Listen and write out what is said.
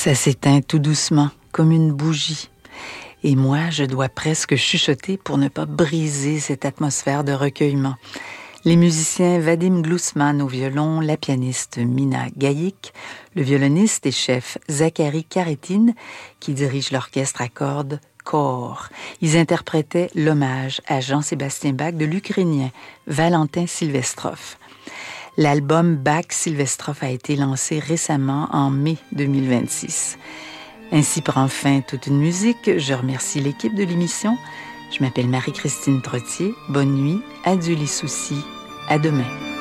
Ça s'éteint tout doucement, comme une bougie. Et moi, je dois presque chuchoter pour ne pas briser cette atmosphère de recueillement. Les musiciens Vadim Gloussman au violon, la pianiste Mina Gaïk, le violoniste et chef Zachary Karetine, qui dirige l'orchestre à cordes Kor. Ils interprétaient l'hommage à Jean-Sébastien Bach de l'Ukrainien Valentin Silvestrov. L'album Bach-Silvestrov a été lancé récemment en mai 2026. Ainsi prend fin toute une musique. Je remercie l'équipe de l'émission. Je m'appelle Marie-Christine Trottier. Bonne nuit, adieu les soucis, à demain.